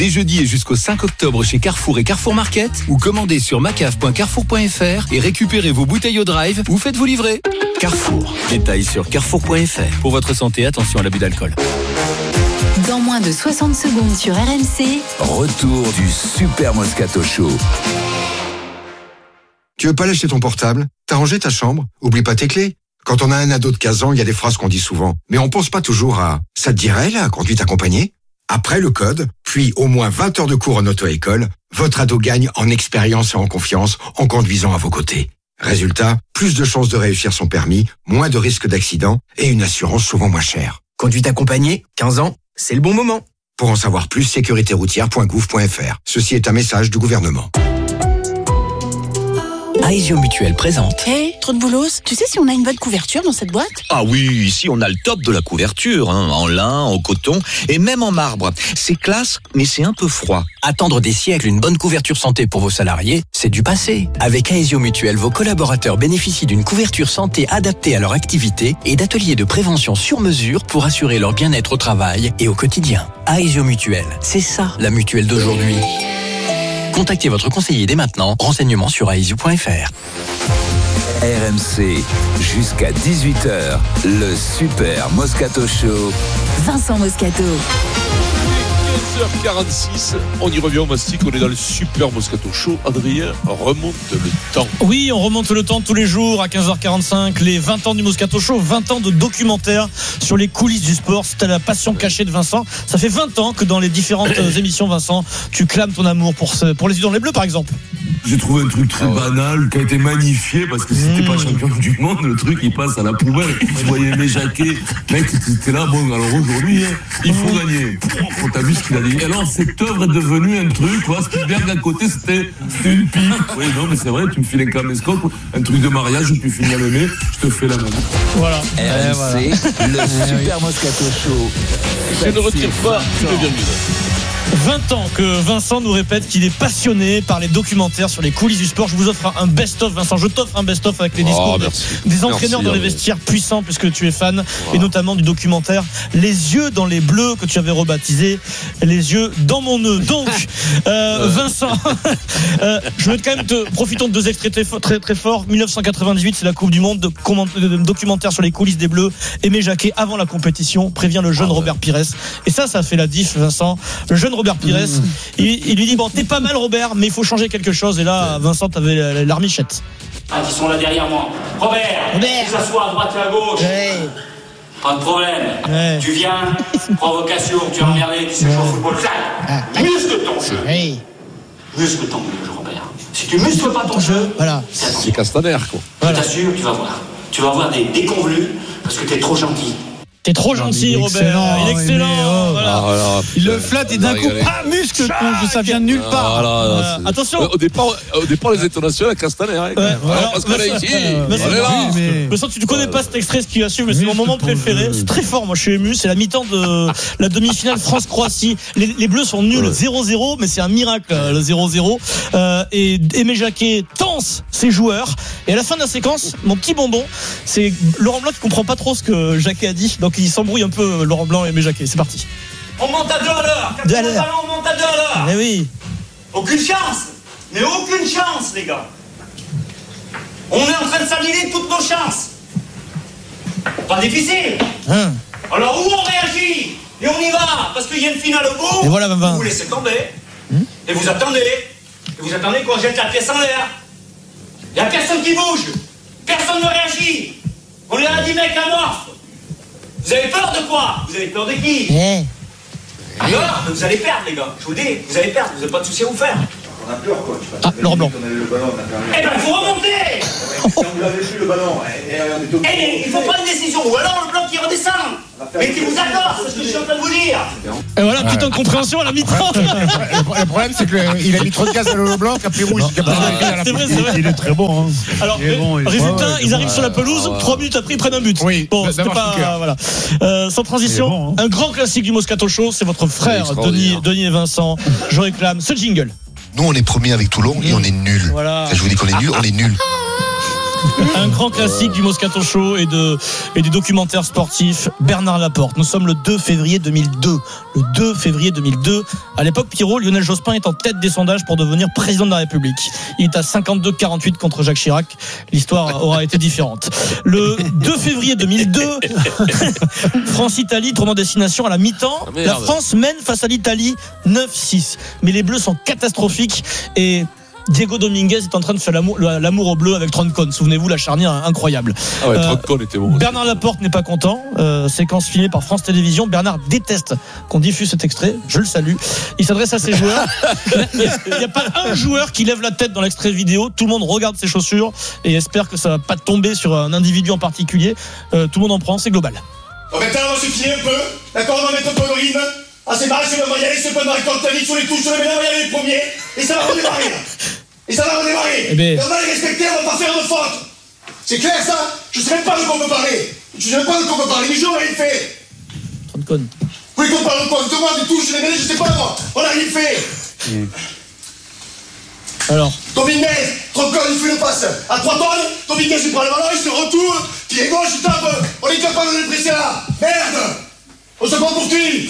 Dès jeudi et jusqu'au 5 octobre chez Carrefour et Carrefour Market, ou commandez sur macaf.carrefour.fr et récupérez vos bouteilles au drive ou faites-vous livrer. Carrefour. Détails sur carrefour.fr. Pour votre santé, attention à l'abus d'alcool. Dans moins de 60 secondes sur RMC, retour du Super Moscato Show. Tu veux pas lâcher ton portable ? T'as rangé ta chambre ? Oublie pas tes clés. Quand on a un ado de 15 ans, il y a des phrases qu'on dit souvent. Mais on pense pas toujours à « ça te dirait, la conduite accompagnée ?» Après le code, puis au moins 20 heures de cours en auto-école, votre ado gagne en expérience et en confiance en conduisant à vos côtés. Résultat, plus de chances de réussir son permis, moins de risques d'accident et une assurance souvent moins chère. Conduite accompagnée, 15 ans, c'est le bon moment. Pour en savoir plus, sécuritéroutière.gouv.fr. Ceci est un message du gouvernement. Aesio Mutuel présente. Trop de boulot. Tu sais si on a une bonne couverture dans cette boîte ? Ah oui, ici on a le top de la couverture, en lin, en coton et même en marbre. C'est classe, mais c'est un peu froid. Attendre des siècles une bonne couverture santé pour vos salariés, c'est du passé. Avec Aesio Mutuel, vos collaborateurs bénéficient d'une couverture santé adaptée à leur activité et d'ateliers de prévention sur mesure pour assurer leur bien-être au travail et au quotidien. Aesio Mutuel, c'est ça la mutuelle d'aujourd'hui. Contactez votre conseiller dès maintenant. Renseignements sur aesio.fr. RMC, jusqu'à 18h, le Super Moscato Show. Vincent Moscato. 15h46, on y revient au mastic, on est dans le Super Moscato Show. Adrien remonte le temps. Oui, on remonte le temps tous les jours à 15h45, les 20 ans du Moscato Show, 20 ans de documentaire sur les coulisses du sport. C'était la passion cachée de Vincent. Ça fait 20 ans que dans les différentes émissions, Vincent, tu clames ton amour pour les yeux dans les bleus, par exemple. J'ai trouvé un truc très banal qui a été magnifié parce que c'était pas champion du monde, le truc il passe à la poubelle. Vous voyez mes jaquets, mec, c'était là, bon alors aujourd'hui il faut gagner. Quand t'as vu ce qu'il a dit. Et alors cette œuvre est devenue un truc, quoi, Spielberg à côté c'était une pipe. Oui non mais c'est vrai, tu me files un caméscope, un truc de mariage où tu finis à l'aimer, je te fais la main. Voilà. RMC, le Super Moscato Show. Je ne retire pas une virgule. 20 ans que Vincent nous répète qu'il est passionné par les documentaires sur les coulisses du sport. Je vous offre un best-of, Vincent. Je t'offre un best-of avec les discours des entraîneurs dans les vestiaires puissants, puisque tu es fan, et notamment du documentaire Les yeux dans les bleus, que tu avais rebaptisé Les yeux dans mon nœud. Donc, Vincent, je vais quand même profitons de deux extraits très, très forts. 1998, c'est la Coupe du Monde, de documentaire sur les coulisses des Bleus. Aimé Jacquet, avant la compétition, prévient le jeune Robert Pires. Et ça fait la diff, Vincent. Le jeune Robert Pires, il lui dit bon, t'es pas mal Robert, mais il faut changer quelque chose. Et là, Vincent, t'avais l'armichette. Qui sont là derrière moi. Robert. Tu s'assois à droite et à gauche. Pas de problème. Tu viens, provocation, tu as emmerdé, tu sais jouer au football. Muscle ton jeu. Muscle ton jeu, Robert. Si tu muscles pas ton jeu, voilà. C'est Castaner, quoi. Je t'assure, tu vas voir. Tu vas avoir des déconvenus parce que t'es trop gentil. T'es trop gentil, Robert. Il est excellent. Voilà. Il le flatte et d'un coup, muscle ton jeu, ça vient de nulle part. Attention. Au départ, les intonations à Castaner. Parce qu'on est ici. Mais ça, tu ne connais pas cet extrait, ce qu'il a su, mais c'est mon moment préféré. C'est très fort. Moi, je suis ému. C'est la mi-temps de la demi-finale France-Croatie. Les Bleus sont nuls 0-0, mais c'est un miracle, le 0-0. Et Aimé Jacquet tense ses joueurs. Et à la fin de la séquence, mon petit bonbon, c'est Laurent Blanc qui comprend pas trop ce que Jacquet a dit. Donc il s'embrouille un peu, Laurent Blanc et Aimé Jacquet. C'est parti. On monte à 2 à l'heure. Quand on ballon, on monte à 2 à l'heure. Mais oui. Aucune chance. Mais aucune chance, les gars. On est en train de s'annuler toutes nos chances. Pas difficile. Alors où on réagit et on y va parce qu'il y a une finale au bout. Et voilà, vous vous laissez tomber. Et vous attendez. Et vous attendez qu'on jette la pièce en l'air. Il n'y a personne qui bouge. Personne ne réagit. On est à 10 mecs amorphes. Vous avez peur de quoi? Vous avez peur de qui? Alors, vous allez perdre, les gars. Je vous dis, vous allez perdre. Vous n'avez pas de soucis à vous faire. On a peur, quoi. Laurent Blanc. Eh ben, il faut remonter. Si on vous avait plus le ballon, il faut prendre une décision. Ou alors le Blanc qui redescend. Mais qui vous accorde, c'est ce que je suis en train de vous dire. Et voilà, toute incompréhension à la mi-temps. Le problème, c'est qu'il a mis trop de gaz à Lolo Blanc, qui a pris rouge. C'est vrai. Il est très bon. Alors, résultat, ils arrivent sur la pelouse, 3 minutes après, ils prennent un but. Oui, bon, c'était pas. Voilà. Sans transition, un grand classique du Moscato Show, c'est votre frère, Denis et Vincent. Je réclame ce jingle. Nous, on est premiers avec Toulon et on est nuls. Voilà. Je vous dis qu'on est nuls, on est nuls. Un grand classique du Moscato Show et du documentaire sportif, Bernard Laporte. Nous sommes le 2 février 2002. Le 2 février 2002. À l'époque, Pierrot, Lionel Jospin est en tête des sondages pour devenir président de la République. Il est à 52-48 contre Jacques Chirac. L'histoire aura été différente. Le 2 février 2002, France-Italie, tournant destination à la mi-temps. La France mène face à l'Italie 9-6. Mais les Bleus sont catastrophiques et Diego Dominguez est en train de faire l'amour au bleu avec Troncon. Souvenez-vous, la charnière incroyable. Ah ouais, Troncon était bon. Bernard Laporte n'est pas content. Séquence filmée par France Télévisions. Bernard déteste qu'on diffuse cet extrait. Je le salue. Il s'adresse à ses joueurs. Il n'y a pas un joueur qui lève la tête dans l'extrait vidéo. Tout le monde regarde ses chaussures et espère que ça ne va pas tomber sur un individu en particulier. Tout le monde en prend. C'est global. Bon, maintenant, on va se filer un peu. D'accord, on va mettre un peu de rythme. Ah, c'est marré, on va y aller, c'est pas de marquer Antonique sur les touches, sur les médailles, on va y aller les premiers. Et ça va redémarrer, là. Et ça va redémarrer. Et on va les respecter, on va pas faire de faute. C'est clair, ça? Je sais même pas de quoi on peut parler. Je sais même pas de quoi on peut parler. Les gens, on a rien fait. Troncon. Vous voulez qu'on parle de quoi? Demande des touches, les médailles, je sais pas, moi. On a rien fait. Alors Dominguez, Troncon, il fait le passe. À 3 tonnes, Dominguez, il prend le ballon, il se retourne. Pied gauche, il tape. On est capable de le presser là. Merde. On se prend pour qui?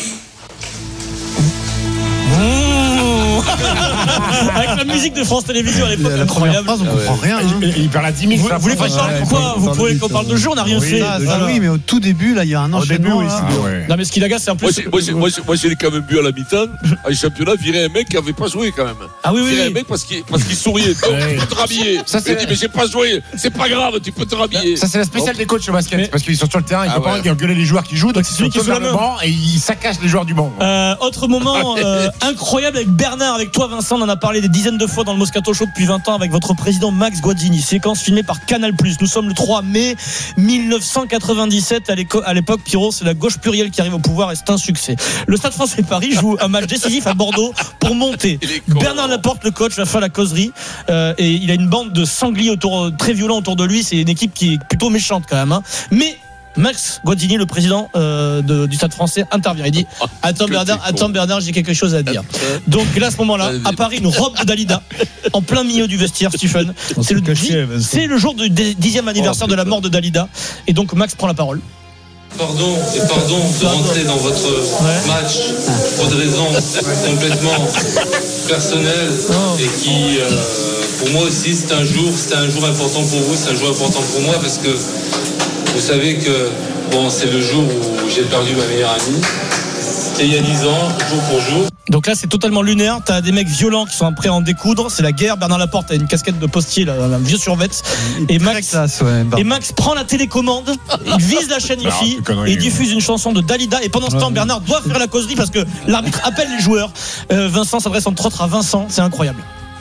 Avec la musique de France Télévisions à l'époque, la incroyable. Première phrase, on comprend rien. Il perd la 10 000. Vous voulez qu'on parle pourquoi? Vous pouvez qu'on parle de jeu, on n'a rien fait. Oui, mais au tout début, là, il y a un enchaînement. Non, mais ce qui l'agace, c'est en plus. Moi, j'ai quand même vu à la mi-temps, à les championnats, virer un mec qui n'avait pas joué quand même. Ah oui, oui. Virer un mec parce qu'il souriait. Donc, tu peux te rhabiller. Il dit, mais j'ai pas joué. C'est pas grave, tu peux te rhabiller. Ça, c'est la spéciale des coachs au basket. Parce qu'ils sont sur le terrain, ils ne peuvent pas engueuler les joueurs qui jouent. Donc, c'est celui qui est sur le banc et ils saccagent les joueurs du banc. Autre moment incroyable avec Bernard, avec toi, Vincent. On en a parlé des dizaines de fois dans le Moscato Show depuis 20 ans avec votre président Max Guazzini. Séquence filmée par Canal+. Nous sommes le 3 mai 1997. À l'époque, Pierrot, c'est la gauche plurielle qui arrive au pouvoir et c'est un succès. Le Stade Français Paris joue un match décisif à Bordeaux pour monter. Bernard Laporte, le coach, va faire la causerie et il a une bande de sangliers très violents autour de lui. C'est une équipe qui est plutôt méchante quand même. Mais Max Guazzini, le président du Stade français, intervient. Il dit attends Bernard, j'ai quelque chose à dire. Donc là, à ce moment-là, apparaît une robe de Dalida en plein milieu du vestiaire, Stephen. C'est le jour du 10e anniversaire de la mort de Dalida. Et donc Max prend la parole. Pardon de rentrer dans votre match pour des raisons complètement personnelles et qui, pour moi aussi, c'était un jour important pour vous, c'est un jour important pour moi parce que vous savez que c'est le jour où j'ai perdu ma meilleure amie. C'était il y a 10 ans, jour pour jour. Donc là, c'est totalement lunaire. T'as des mecs violents qui sont prêts à en découdre. C'est la guerre. Bernard Laporte a une casquette de postier, un vieux survêt. Et Max prend la télécommande, il vise la chaîne IFI et il diffuse une chanson de Dalida. Et pendant ce temps, Bernard doit faire la causerie parce que l'arbitre appelle les joueurs. Vincent s'adresse entre autres à Vincent. C'est incroyable.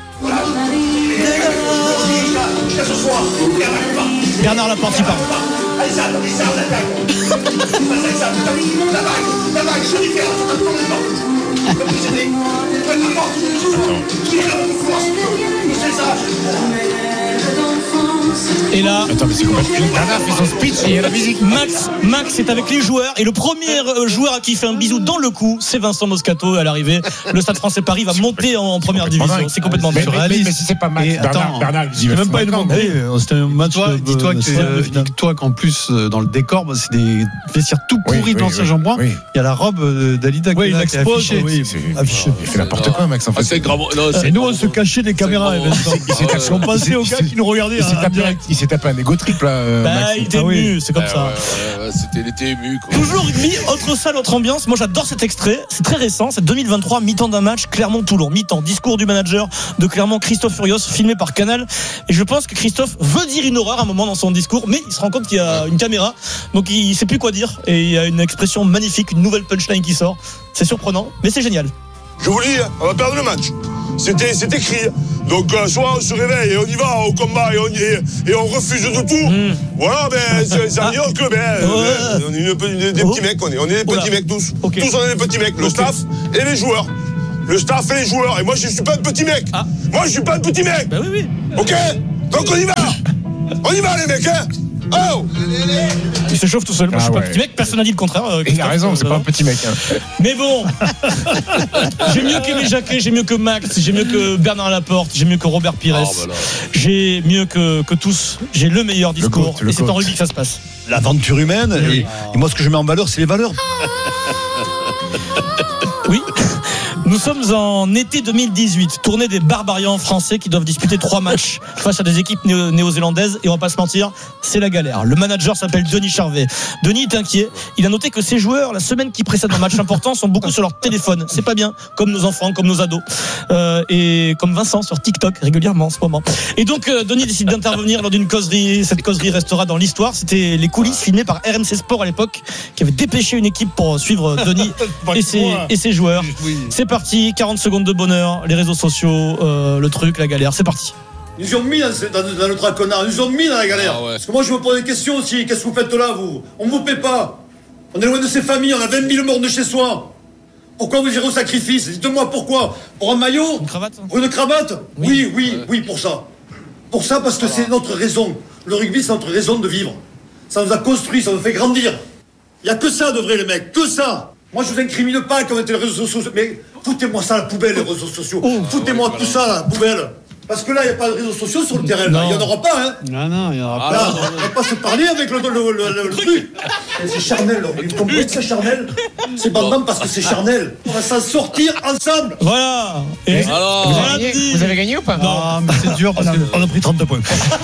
Bernard Laporte, il parle. Allez, ça, on attaque. La vague, je dis et là, attends, mais c'est complètement. Bernard fait son speech et il y a la musique. Max est avec les joueurs et le premier joueur à qui il fait un bisou dans le cou, c'est Vincent Moscato à l'arrivée. Le Stade Français Paris va monter en première division. C'est complètement surréaliste. Mais si c'est pas Max, Bernard, il dit même pas une c'était un match. Dis-toi qu'en plus dans le décor, c'est des vestiaires tout pourris de l'ancien Jean-Brun. Il y a la robe d'Alida qui est affichée. Il fait n'importe quoi, Max. En fait, et nous on se cachait des caméras. On passait aux gars qui nous regardaient. Il s'est tapé un égo triple là. Il était ému, c'est comme ça. Il était ému. Toujours rugby, autre salle, autre ambiance. Moi j'adore cet extrait, c'est très récent, c'est 2023, mi-temps d'un match, Clermont-Toulon, mi-temps, discours du manager de Clermont, Christophe Furios, filmé par Canal. Et je pense que Christophe veut dire une horreur à un moment dans son discours, mais il se rend compte qu'il y a une caméra, donc il sait plus quoi dire. Et il y a une expression magnifique, une nouvelle punchline qui sort. C'est surprenant, mais c'est génial. Je vous dis, on va perdre le match. C'est écrit. Donc soit on se réveille et on y va au combat et on refuse de tout. Voilà, mais ça veut dire que on est des petits mecs, on est des petits mecs tous. Okay. Tous on est des petits mecs, le staff et les joueurs. Le staff et les joueurs. Et moi je suis pas un petit mec. Moi je suis pas un petit mec. Bah oui. Ok. Donc on y va. On y va les mecs, hein. Oh. Il se chauffe tout seul. Moi, je suis pas un petit mec. Personne n'a dit le contraire. Il a raison, c'est pas un petit mec. Hein. Mais bon, j'ai mieux qu'Aimé Jacquet, j'ai mieux que Max, j'ai mieux que Bernard Laporte, j'ai mieux que Robert Pires. J'ai mieux que tous. J'ai le meilleur discours. Et c'est en rugby que ça se passe. L'aventure humaine. Et moi, ce que je mets en valeur, c'est les valeurs. Oui. Nous sommes en été 2018, tournée des Barbarians français qui doivent disputer 3 matchs face à des équipes néo-zélandaises et on va pas se mentir, c'est la galère. Le manager s'appelle Denis Charvet. Denis est inquiet, il a noté que ses joueurs, la semaine qui précède un match important, sont beaucoup sur leur téléphone. C'est pas bien, comme nos enfants, comme nos ados et comme Vincent sur TikTok régulièrement en ce moment. Et donc Denis décide d'intervenir lors d'une causerie. Cette causerie restera dans l'histoire. C'était les coulisses filmées par RMC Sport à l'époque qui avait dépêché une équipe pour suivre Denis et ses joueurs. C'est parti, 40 secondes de bonheur, les réseaux sociaux, le truc, la galère, c'est parti. Ils nous ont mis dans le traquenard, ils nous ont mis dans la galère. Parce que moi je me pose des questions aussi, qu'est-ce que vous faites là vous ? On ne vous paie pas. On est loin de ses familles, on a 20 000 morts de chez soi. Pourquoi vous irez au sacrifice ? Dites-moi pourquoi ? Pour un maillot ? Une cravate ? Pour une cravate ? Oui, pour ça. Pour ça parce que c'est notre raison. Le rugby c'est notre raison de vivre. Ça nous a construit, ça nous fait grandir. Il n'y a que ça de vrai les mecs, que ça. Moi je vous incrimine pas comme étaient les réseaux sociaux, mais foutez-moi ça à la poubelle les réseaux sociaux. Foutez-moi tout ça à la poubelle. Parce que là, il n'y a pas de réseaux sociaux sur le terrain. Il n'y en aura pas, hein. Non, il n'y en aura pas. Là, on ne va pas se parler avec le truc. C'est charnel. Vous comprenez que c'est charnel ? C'est bandant parce que c'est charnel. On va s'en sortir ensemble. Voilà. Et vous avez gagné ou pas ? Non, mais c'est dur parce qu'on a pris 32 points.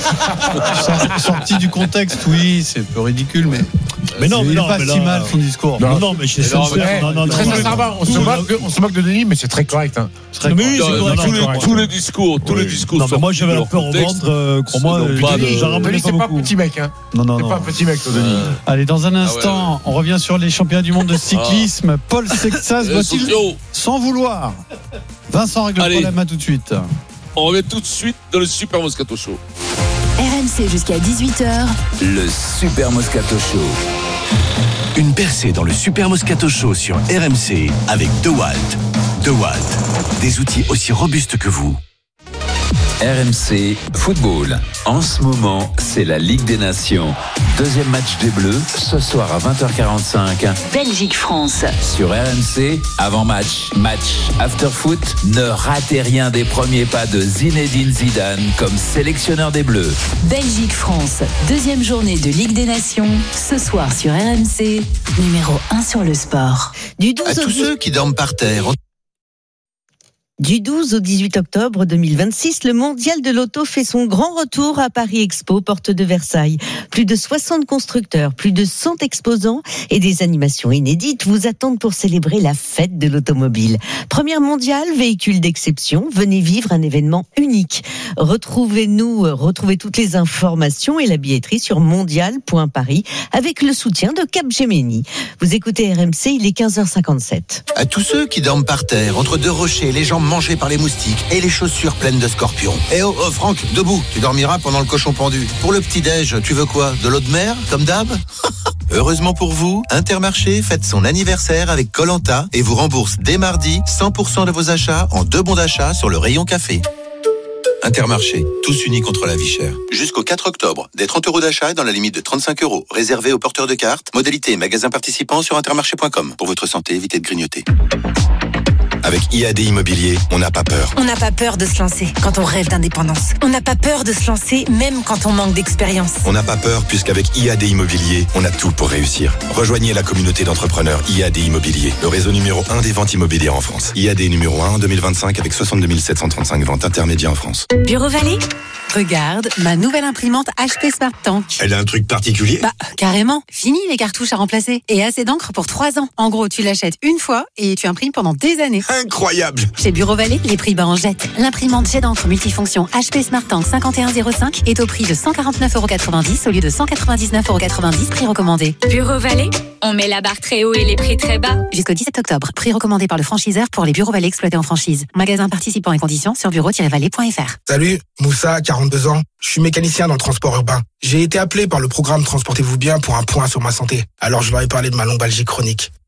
Sorti du contexte, oui, c'est un peu ridicule, mais. Mais non, il n'est pas si mal son discours. Non, mais c'est sincère. Très sincèrement, on se moque de Denis, mais c'est très correct. Hein. Tous les discours. Non, mais moi j'avais un peu en ventre, crois-moi. Denis, c'est pas un petit mec. Hein. Non. C'est pas un petit mec, Denis. Allez, dans un instant, on revient sur les championnats du monde de cyclisme. Paul Sexas doit-il s'en vouloir ? Vincent règle le problème, à tout de suite. On revient tout de suite dans le Super Moscato Show. RMC jusqu'à 18h. Le Super Moscato Show. Une percée dans le Super Moscato Show sur RMC avec DeWalt. DeWalt, des outils aussi robustes que vous. RMC Football. En ce moment, c'est la Ligue des Nations. Deuxième match des Bleus, ce soir à 20h45. Belgique-France. Sur RMC, avant-match, match, after-foot. Ne ratez rien des premiers pas de Zinedine Zidane comme sélectionneur des Bleus. Belgique-France. Deuxième journée de Ligue des Nations. Ce soir sur RMC. Numéro 1 sur le sport. Du 12 à tous ceux qui dorment par terre. Du 12 au 18 octobre 2026, le mondial de l'auto fait son grand retour à Paris Expo, porte de Versailles. Plus de 60 constructeurs, plus de 100 exposants et des animations inédites vous attendent pour célébrer la fête de l'automobile. Première mondiale, véhicule d'exception, venez vivre un événement unique. Retrouvez toutes les informations et la billetterie sur mondial.paris avec le soutien de Capgemini. Vous écoutez RMC, il est 15h57. À tous ceux qui dorment par terre, entre deux rochers, les jambes mangées par les moustiques et les chaussures pleines de scorpions. Eh oh, Franck, debout, tu dormiras pendant le cochon pendu. Pour le petit-déj, tu veux quoi ? De l'eau de mer, comme d'hab ? Heureusement pour vous, Intermarché fête son anniversaire avec Koh-Lanta et vous rembourse dès mardi 100% de vos achats en 2 bons d'achat sur le rayon café. Intermarché, tous unis contre la vie chère. Jusqu'au 4 octobre, des 30 € d'achat dans la limite de 35 €, réservés aux porteurs de cartes. Modalité et magasins participants sur intermarché.com. Pour votre santé, évitez de grignoter. Avec IAD Immobilier, on n'a pas peur. On n'a pas peur de se lancer quand on rêve d'indépendance. On n'a pas peur de se lancer même quand on manque d'expérience. On n'a pas peur puisqu'avec IAD Immobilier, on a tout pour réussir. Rejoignez la communauté d'entrepreneurs IAD Immobilier, le réseau numéro 1 des ventes immobilières en France. IAD numéro 1 en 2025 avec 62 735 ventes intermédiaires en France. Bureau Vallée ? Regarde, ma nouvelle imprimante HP Smart Tank. Elle a un truc particulier ? Bah, carrément. Fini les cartouches à remplacer. Et assez d'encre pour 3 ans. En gros, tu l'achètes une fois et tu imprimes pendant des années. Incroyable! Chez Bureau Vallée, les prix bas en jette. L'imprimante jet d'encre multifonction HP Smart Tank 5105 est au prix de 149,90 € au lieu de 199,90 €, prix recommandé. Bureau Vallée, on met la barre très haut et les prix très bas. Jusqu'au 17 octobre, prix recommandé par le franchiseur pour les Bureaux Vallée exploités en franchise. Magasin participants et conditions sur bureau-vallée.fr. Salut, Moussa, 42 ans. Je suis mécanicien dans le transport urbain. J'ai été appelé par le programme Transportez-vous bien pour un point sur ma santé. Alors je leur ai parlé de ma lombalgie chronique.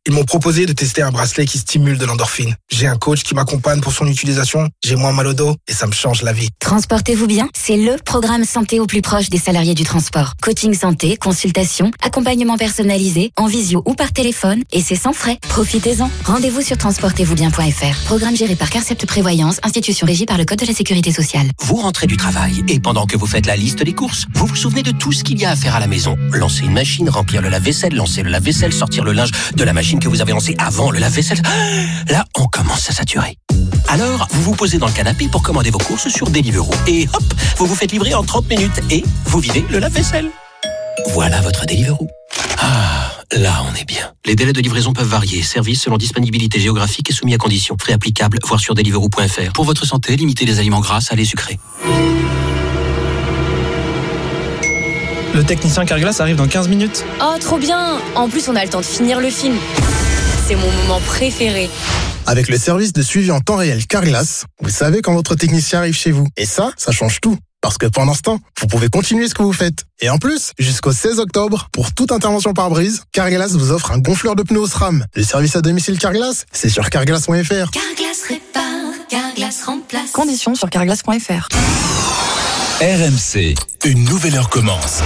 Ils m'ont proposé de tester un bracelet qui stimule de l'endorphine. J'ai un coach qui m'accompagne pour son utilisation, j'ai moins mal au dos et ça me change la vie. Transportez-vous bien, c'est le programme santé au plus proche des salariés du transport. Coaching santé, consultation, accompagnement personnalisé, en visio ou par téléphone, et c'est sans frais. Profitez-en. Rendez-vous sur transportez-vous-bien.fr. Programme géré par Carcept Prévoyance, institution régie par le Code de la Sécurité sociale. Vous rentrez du travail et pendant que vous faites la liste des courses, vous vous souvenez de tout ce qu'il y a à faire à la maison. Lancer une machine, remplir le lave-vaisselle, lancer le lave-vaisselle, sortir le linge de la machine que vous avez lancée avant le lave-vaisselle. Là, on commence à saturer. Alors, vous vous posez dans le canapé pour commander vos courses sur Deliveroo. Et hop, vous vous faites livrer en 30 minutes et vous videz le lave-vaisselle. Voilà votre Deliveroo. Ah, là on est bien. Les délais de livraison peuvent varier. Service selon disponibilité géographique et soumis à conditions. Frais applicables, voir sur deliveroo.fr. Pour votre santé, limitez les aliments gras, salés, sucrés. Le technicien Carglass arrive dans 15 minutes. Oh, trop bien! En plus, on a le temps de finir le film. C'est mon moment préféré. Avec le service de suivi en temps réel Carglass, vous savez quand votre technicien arrive chez vous. Et ça change tout. Parce que pendant ce temps, vous pouvez continuer ce que vous faites. Et en plus, jusqu'au 16 octobre, pour toute intervention par brise, Carglass vous offre un gonfleur de pneus SRAM. Le service à domicile Carglass, c'est sur carglass.fr. Carglass répare, Carglass remplace. Conditions sur carglass.fr. RMC. Une nouvelle heure commence.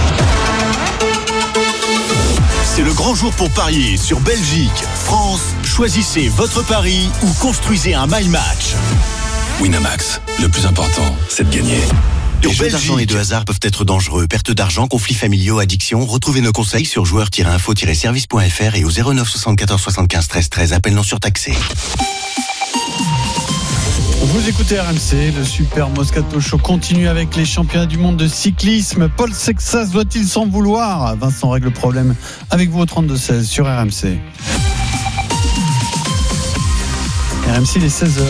C'est le grand jour pour parier sur Belgique, France. Choisissez votre pari ou construisez un My Match. Winamax, le plus important, c'est de gagner. Les jeux d'argent et de hasard peuvent être dangereux. Perte d'argent, conflits familiaux, addiction. Retrouvez nos conseils sur joueurs-info-service.fr et au 09 74 75 13 13. Appel non surtaxé. Vous écoutez RMC, le Super Moscato Show continue avec les championnats du monde de cyclisme. Paul Sexas doit-il s'en vouloir? Vincent règle le problème avec vous au 32-16 sur RMC. RMC, il est 16h.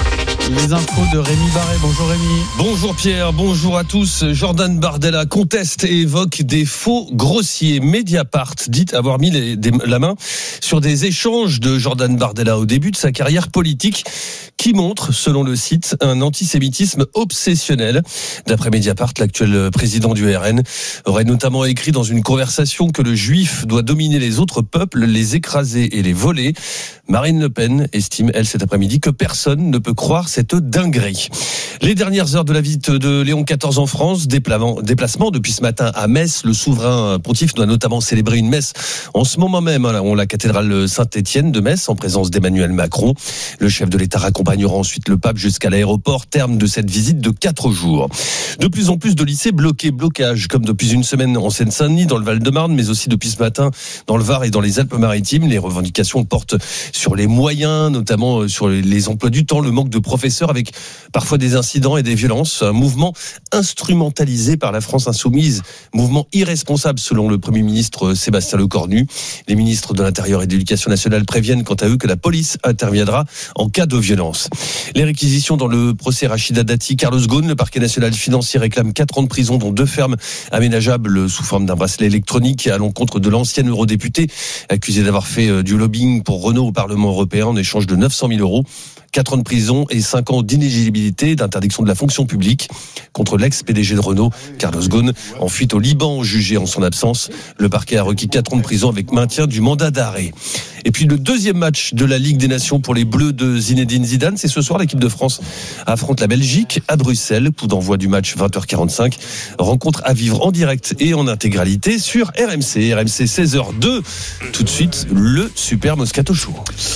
Les infos de Rémi Barret. Bonjour Rémi. Bonjour Pierre, bonjour à tous. Jordan Bardella conteste et évoque des faux grossiers. Mediapart dit avoir mis la main sur des échanges de Jordan Bardella au début de sa carrière politique qui montrent, selon le site, un antisémitisme obsessionnel. D'après Mediapart, l'actuel président du RN aurait notamment écrit dans une conversation que le juif doit dominer les autres peuples, les écraser et les voler. Marine Le Pen estime, elle, cet après-midi, que personne ne peut croire cette dinguerie. Les dernières heures de la visite de Léon XIV en France, déplacement depuis ce matin à Metz. Le souverain pontife doit notamment célébrer une messe en ce moment même à la cathédrale Saint-Étienne de Metz, en présence d'Emmanuel Macron. Le chef de l'État accompagnera ensuite le pape jusqu'à l'aéroport, terme de cette visite de 4 jours. De plus en plus de lycées blocage, comme depuis une semaine en Seine-Saint-Denis, dans le Val-de-Marne, mais aussi depuis ce matin dans le Var et dans les Alpes-Maritimes. Les revendications portent sur les moyens, notamment sur les emplois du temps, le manque de professeurs, avec parfois des incidents et des violences. Un mouvement instrumentalisé par la France insoumise, mouvement irresponsable selon le Premier ministre Sébastien Lecornu. Les ministres de l'Intérieur et de l'Éducation nationale préviennent quant à eux que la police interviendra en cas de violence. Les réquisitions dans le procès Rachida Dati, Carlos Ghosn, le parquet national financier réclame 4 ans de prison, dont 2 fermes aménageables sous forme d'un bracelet électronique à l'encontre de l'ancienne eurodéputée accusée d'avoir fait du lobbying pour Renault au Parlement européen en échange de 900 000 €. 4 ans de prison et 5 ans d'inéligibilité, d'interdiction de la fonction publique contre l'ex-PDG de Renault, Carlos Ghosn, en fuite au Liban, jugé en son absence. Le parquet a requis 4 ans de prison avec maintien du mandat d'arrêt. Et puis le deuxième match de la Ligue des Nations pour les Bleus de Zinedine Zidane, c'est ce soir. L'équipe de France affronte la Belgique à Bruxelles. Coup d'envoi du match 20h45. Rencontre à vivre en direct et en intégralité sur RMC. RMC 16h02. Tout de suite, le Super Moscato Show.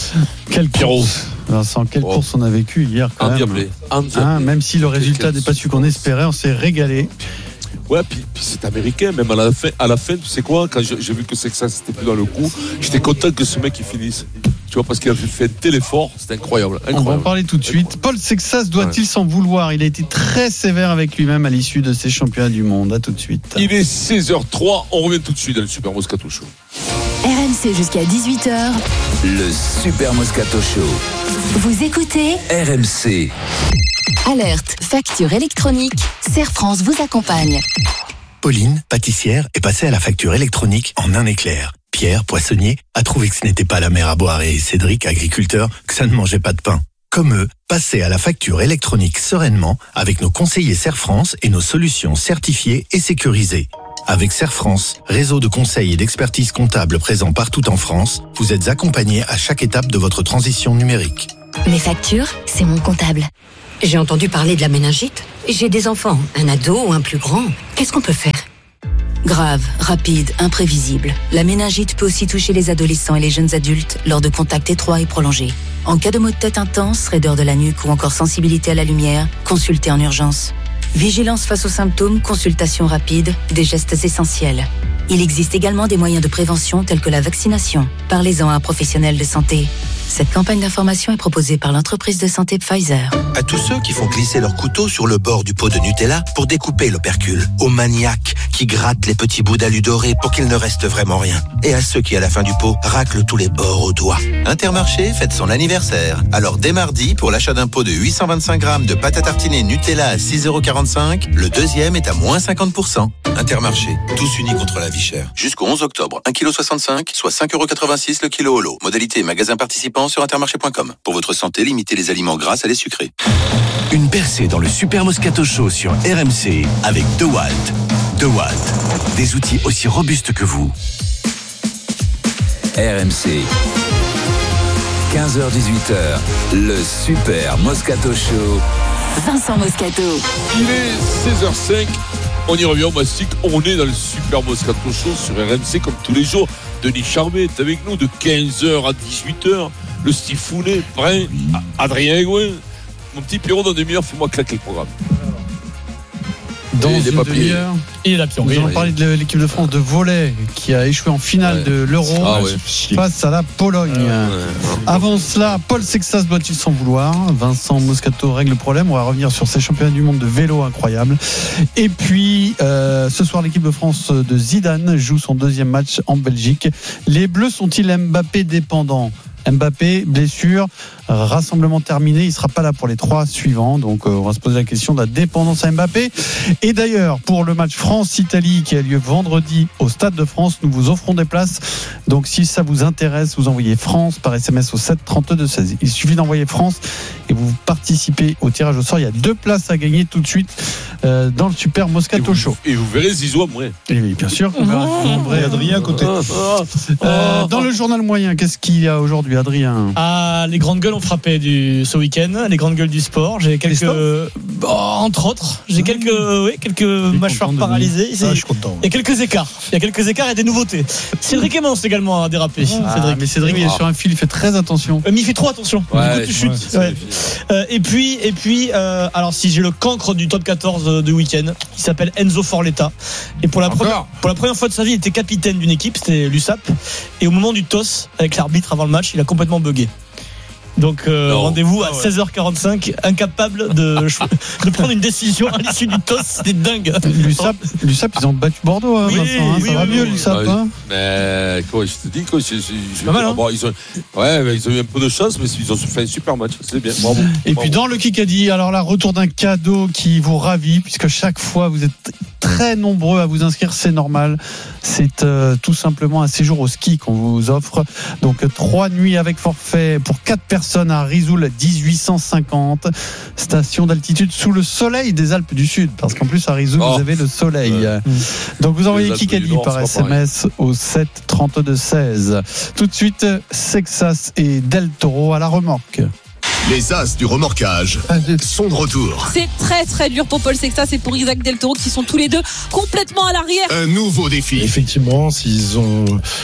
Quel course, Vincent, quelle course on a vécu hier quand même. Même si le résultat n'est pas celui qu'on espérait, on s'est régalé. Ouais, puis c'est américain, même à la fin, tu sais quoi, quand j'ai vu que c'est que ça, c'était plus dans le coup, j'étais content que ce mec il finisse. Tu vois, parce qu'il a fait un tel effort, c'était incroyable. On va en parler tout de suite. Paul Sexas doit-il s'en vouloir? Il a été très sévère avec lui-même à l'issue de ces championnats du monde. À tout de suite. Il est 16h03, on revient tout de suite dans le Super Moscato Show. RMC jusqu'à 18h. Le Super Moscato Show. Vous écoutez RMC. Alerte, facture électronique. Serre France vous accompagne. Pauline, pâtissière, est passée à la facture électronique en un éclair. Pierre, poissonnier, a trouvé que ce n'était pas la mer à boire et Cédric, agriculteur, que ça ne mangeait pas de pain. Comme eux, passez à la facture électronique sereinement avec nos conseillers Serre France et nos solutions certifiées et sécurisées. Avec Serre France, réseau de conseils et d'expertise comptable présent partout en France, vous êtes accompagné à chaque étape de votre transition numérique. Mes factures, c'est mon comptable. J'ai entendu parler de la méningite. J'ai des enfants, un ado ou un plus grand. Qu'est-ce qu'on peut faire ? Grave, rapide, imprévisible. La méningite peut aussi toucher les adolescents et les jeunes adultes lors de contacts étroits et prolongés. En cas de maux de tête intense, raideur de la nuque ou encore sensibilité à la lumière, consultez en urgence. Vigilance face aux symptômes, consultation rapide, des gestes essentiels. Il existe également des moyens de prévention tels que la vaccination. Parlez-en à un professionnel de santé. Cette campagne d'information est proposée par l'entreprise de santé Pfizer. À tous ceux qui font glisser leur couteau sur le bord du pot de Nutella pour découper l'opercule. Aux maniaques qui grattent les petits bouts d'alu doré pour qu'il ne reste vraiment rien. Et à ceux qui, à la fin du pot, raclent tous les bords au doigt. Intermarché fête son anniversaire. Alors dès mardi, pour l'achat d'un pot de 825 grammes de pâte à tartiner Nutella à 6,45 €, le deuxième est à moins 50%. Intermarché, tous unis contre la vie chère. Jusqu'au 11 octobre, 1,65 kg, soit 5,86 € le kilo au lot. Modalité magasin participant sur intermarché.com. Pour votre santé, limitez les aliments gras à les sucrés. Une percée dans le Super Moscato Show sur RMC avec DeWalt. DeWalt, des outils aussi robustes que vous. RMC, 15h-18h, le Super Moscato Show. Vincent Moscato. Il est 16h05. On y revient au Mastic. On est dans le Super Moscato Show sur RMC comme tous les jours. Denis Charvet est avec nous de 15h à 18h. Le Steve Foulet, Brin, Adrien Aigouin. Mon petit Pierrot, dans 2 heures, fais-moi claquer le programme. Dans une demi-heure, il est là, Pierrot. Nous allons parler de l'équipe de France de volley qui a échoué en finale de l'Euro face à la Pologne. Avant cela, Paul Sexas doit-il s'en vouloir ? Vincent Moscato règle le problème. On va revenir sur ces championnats du monde de vélo incroyables. Et puis, ce soir, l'équipe de France de Zidane joue son 2e match en Belgique. Les Bleus sont-ils Mbappé dépendants ? Mbappé, blessure, rassemblement terminé, il ne sera pas là pour les 3 suivants, donc on va se poser la question de la dépendance à Mbappé. Et d'ailleurs, pour le match France-Italie qui a lieu vendredi au Stade de France, nous vous offrons des places, donc si ça vous intéresse, vous envoyez France par SMS au 7 32 16. Il suffit d'envoyer France et vous participez au tirage au sort. Il y a 2 places à gagner tout de suite dans le Super Moscato Show. Et vous verrez Zizou Ambré. Et bien sûr, on verra Zizou Ambré. Adrien à côté. Dans le journal moyen, qu'est-ce qu'il y a aujourd'hui, Adrien ? Les grandes gueules ont frappé ce week-end, les grandes gueules du sport. J'ai quelques, entre autres, j'ai quelques mâchoires paralysées. Je suis content. Il y a quelques écarts. Et des nouveautés. Cédric Emmons également a dérapé. Mais Cédric, il est sur un fil, il fait très attention. Mais il fait trop attention. Ouais, du coup, tu chutes. Et puis, alors si j'ai le cancre du top 14 du week-end, qui s'appelle Enzo Forletta. Et pour la première fois de sa vie, il était capitaine d'une équipe, c'était l'USAP. Et au moment du toss avec l'arbitre avant le match, il a complètement bugué. Donc rendez-vous à 16h45, incapable de prendre une décision à l'issue du toss, c'était dingue. L'USAP, ils ont battu Bordeaux, hein, Vincent, ça va mieux l'USAP. Mais quoi, je te dis quoi, c'est pas mal, hein. Bon, ils ont eu un peu de chance, mais ils ont fait un super match, c'est bien. Bravo. Et puis dans le Kikadi, alors là, retour d'un cadeau qui vous ravit, puisque chaque fois vous êtes très nombreux à vous inscrire, c'est normal. C'est tout simplement un séjour au ski qu'on vous offre. Donc 3 nuits avec forfait pour 4 personnes à Risoul 1850, station d'altitude sous le soleil des Alpes du Sud, parce qu'en plus à Risoul vous avez le soleil. Donc vous envoyez Kikadi par SMS au 7 32 16. Tout de suite, Sexas et Del Toro à la remorque. Les As du remorquage sont de retour. C'est très très dur pour Paul Sexas et pour Isaac Del Toro qui sont tous les deux complètement à l'arrière. Un nouveau défi. Effectivement, s'ils ont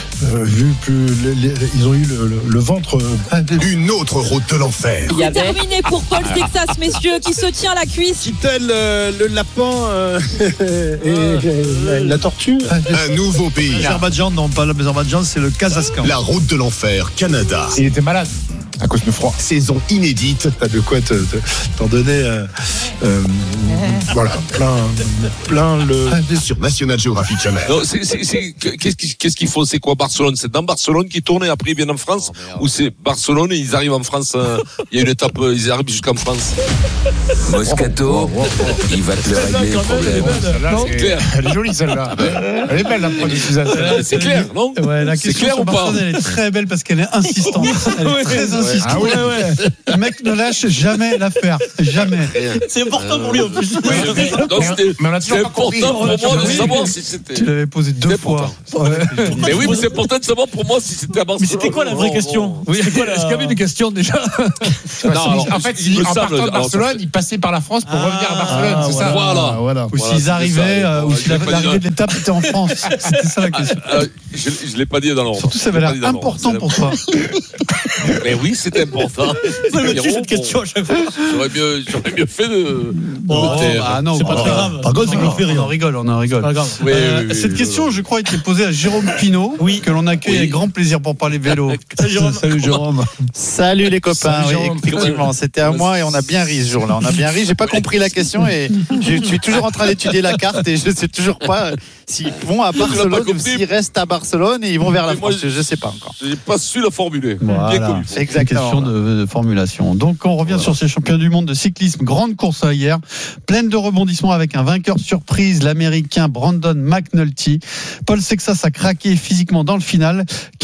ils ont eu le ventre. Une autre route de l'enfer. C'est terminé pour Paul Sexas, messieurs, qui se tient la cuisse. Quitte-t-elle le lapin et la tortue. Un nouveau pays. L'Azerbaïdjan, non pas l'Azerbaïdjan, c'est le Kazakhstan. La route de l'enfer, Canada. Il était malade à cause du froid. Saison inédite. T'as de quoi t'en donner. Voilà, plein le. Sur National Geographic Channel. Non, qu'est-ce qu'il faut? C'est quoi Barcelone? C'est dans Barcelone qu'ils tournent et après ils viennent en France? Ou c'est Barcelone et ils arrivent en France? Il y a une étape, ils arrivent jusqu'en France. Moscato, il va te le régler le problème. C'est clair. Elle est jolie celle-là. Elle est belle la prononciation. C'est clair, non? Ouais, la c'est question clair sur ou pas? Barcelone, elle est très belle parce qu'elle est insistante. Elle est très insistante. aussi. Le mec ne lâche jamais l'affaire. Jamais. C'est important pour lui en plus. Mais on a toujours important pour moi de savoir si c'était. Tu l'avais posé 2 fois. Mais oui, mais c'est important de savoir pour moi si c'était à Barcelone. Mais c'était quoi la vraie question? Est-ce qu'il y avait une question déjà? En fait, en partant de Barcelone, il passait par la France pour revenir à Barcelone, c'est ça? Voilà. Ou s'ils arrivaient, ou si l'arrivée de l'étape était en France. C'était ça la question. Je ne l'ai pas dit dans l'ordre. Surtout, ça avait l'air important pour toi. Mais oui, c'était important. Vous me tuez cette question à chaque fois. J'aurais mieux fait de Ah non, c'est pas très grave. Par contre, c'est que l'on fait rire. On en rigole. Pas grave. Cette question, je crois, était posée à Jérôme Pinault, que l'on accueille avec grand plaisir pour parler vélo. Salut Jérôme. Salut les copains. Salut, Jérôme. Effectivement, c'était à moi et on a bien ri ce jour-là. On a bien ri. J'ai pas compris la question et je suis toujours en train d'étudier la carte et je sais toujours pas s'ils vont à Barcelone ou s'ils restent à Barcelone et ils vont vers la France. Je sais pas encore. J'ai pas su la formuler. Voilà. C'est exactement. Question de formulation. Donc on revient sur ces championnats du monde de cyclisme. Grande course hier, pleine de rebondissements avec un vainqueur surprise, l'Américain Brandon McNulty. Paul Sexas a craqué physiquement dans le final,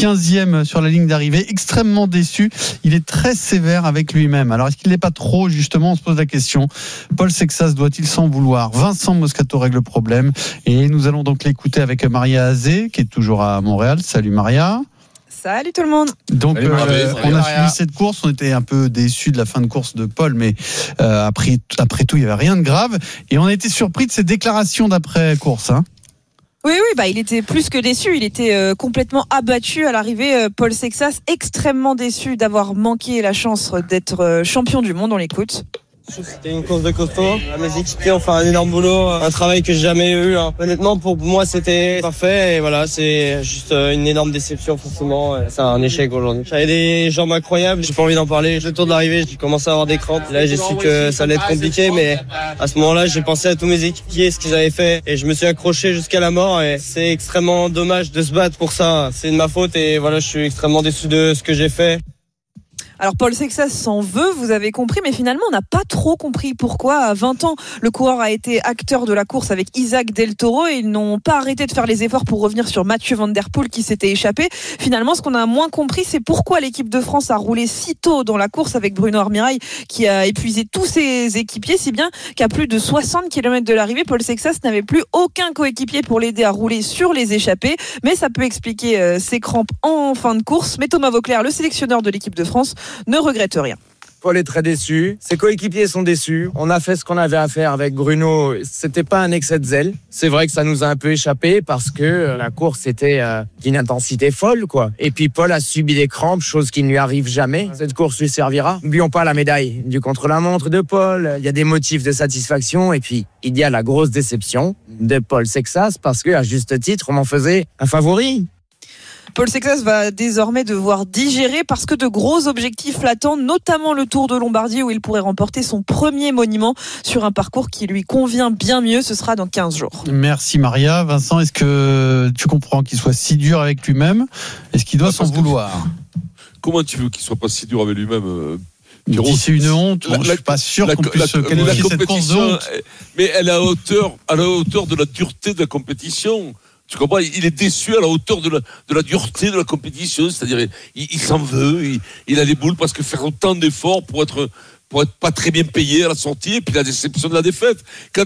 15e sur la ligne d'arrivée, extrêmement déçu. Il est très sévère avec lui-même. Alors est-ce qu'il n'est pas trop, justement, on se pose la question. Paul Sexas doit-il s'en vouloir? Vincent Moscato règle le problème et nous allons donc l'écouter avec Maria Azé qui est toujours à Montréal. Salut Maria. Salut tout le monde. Donc on a suivi cette course, on était un peu déçus de la fin de course de Paul, mais après tout il n'y avait rien de grave et on a été surpris de ses déclarations d'après course. Oui, il était plus que déçu. Il était complètement abattu à l'arrivée. Paul Sexas, extrêmement déçu d'avoir manqué la chance d'être champion du monde. On l'écoute. C'était une course de costaud. Mes équipiers ont fait un énorme boulot, un travail que j'ai jamais eu. Honnêtement, pour moi, c'était parfait. Et voilà, c'est juste une énorme déception, forcément. C'est un échec aujourd'hui. J'avais des jambes incroyables. J'ai pas envie d'en parler. Le tour de l'arrivée, j'ai commencé à avoir des crampes. Là, j'ai su que ça allait être compliqué, mais à ce moment-là, j'ai pensé à tous mes équipiers, ce qu'ils avaient fait, et je me suis accroché jusqu'à la mort. Et c'est extrêmement dommage de se battre pour ça. C'est de ma faute, et voilà, je suis extrêmement déçu de ce que j'ai fait. Alors Paul Sexas s'en veut, vous avez compris, mais finalement on n'a pas trop compris pourquoi. À 20 ans, le coureur a été acteur de la course avec Isaac Del Toro et ils n'ont pas arrêté de faire les efforts pour revenir sur Mathieu Van Der Poel qui s'était échappé. Finalement, ce qu'on a moins compris, c'est pourquoi l'équipe de France a roulé si tôt dans la course avec Bruno Armirail qui a épuisé tous ses équipiers, si bien qu'à plus de 60 km de l'arrivée, Paul Sexas n'avait plus aucun coéquipier pour l'aider à rouler sur les échappées. Mais ça peut expliquer ses crampes en fin de course. Mais Thomas Vauclair, le sélectionneur de l'équipe de France, ne regrette rien. Paul est très déçu, ses coéquipiers sont déçus. On a fait ce qu'on avait à faire avec Bruno. C'était pas un excès de zèle. C'est vrai que ça nous a un peu échappé parce que la course était d'une intensité folle, quoi. Et puis Paul a subi des crampes, chose qui ne lui arrive jamais. Cette course lui servira. N'oublions pas la médaille du contre-la-montre de Paul. Il y a des motifs de satisfaction et puis il y a la grosse déception de Paul Sexas parce que, à juste titre, on m'en faisait un favori. Paul Sexas va désormais devoir digérer parce que de gros objectifs l'attendent, notamment le Tour de Lombardie où il pourrait remporter son premier monument sur un parcours qui lui convient bien mieux. Ce sera dans 15 jours. Merci Maria. Vincent, est-ce que tu comprends qu'il soit si dur avec lui-même? Est-ce qu'il doit s'en vouloir? Comment tu veux qu'il soit pas si dur avec lui-même? Si c'est une honte, je suis pas sûr qu'on puisse qualifier cette course de honte. Mais elle est à la hauteur de la dureté de la compétition. Tu comprends? Il est déçu à la hauteur de la dureté de la compétition, c'est-à-dire il s'en veut, il a les boules parce que faire autant d'efforts pour être pas très bien payé à la sortie, et puis la déception de la défaite. Quand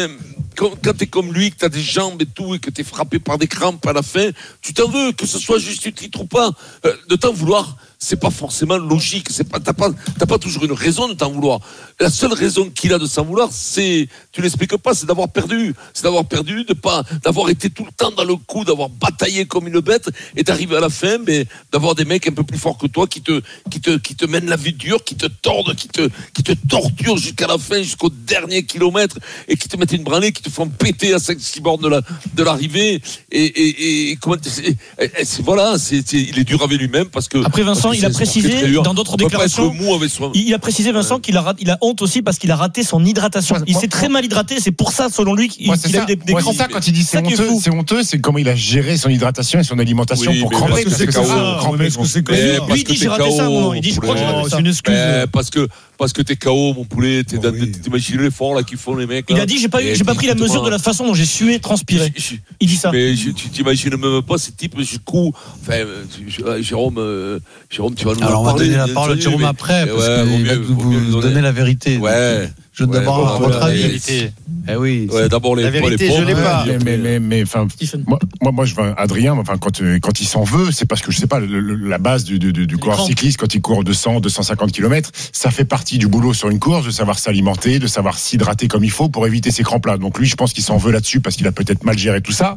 t'es comme lui, que t'as des jambes et tout, et que t'es frappé par des crampes à la fin, tu t'en veux, que ce soit juste titre ou pas. De t'en vouloir, c'est pas forcément logique. T'as pas toujours une raison de t'en vouloir. La seule raison qu'il a de s'en vouloir, tu l'expliques pas, c'est d'avoir perdu. C'est d'avoir été tout le temps dans le coup, d'avoir bataillé comme une bête, et d'arriver à la fin, mais d'avoir des mecs un peu plus forts que toi, qui te mènent la vie dure, qui te tordent, qui te torturent jusqu'à la fin, jusqu'au dernier kilomètre, et qui te mettent une branlée, qui te font péter à 5-6 bornes de l'arrivée. Et comment il est dur avec lui-même parce que. Après Vincent, il a précisé dans d'autres déclarations. Il a précisé Vincent qu'il a honte aussi parce qu'il a raté son hydratation. Il s'est très mal hydraté, c'est pour ça selon lui qu'il a eu des crampes. C'est ça quand il dit c'est honteux, c'est comment il a géré son hydratation et son alimentation pour cramper. Lui il dit j'ai raté ça, il dit je crois que j'ai raté ça. C'est une excuse. Parce que parce que t'es KO, mon poulet. T'imagines l'effort là qu'ils font les mecs. Il a dit j'ai pas pris la mesure de la façon dont j'ai sué, transpiré. Il dit ça. Mais tu t'imagines même pas ces types jusqu'où. Enfin, Jérôme, tu vas nous alors, on va donner la parole à Jérôme après, parce que vous donner la vérité. Ouais. Je veux d'abord votre avis. Eh oui. Ouais, d'abord la vérité, je l'ai pas. Mais enfin, moi, je veux Adrien. Enfin, quand il s'en veut, c'est parce que je sais pas la base du coureur cycliste quand il court 200, 250 km, ça fait partie du boulot sur une course, de savoir s'alimenter, de savoir s'hydrater comme il faut pour éviter ces crampes-là. Donc lui, je pense qu'il s'en veut là-dessus parce qu'il a peut-être mal géré tout ça.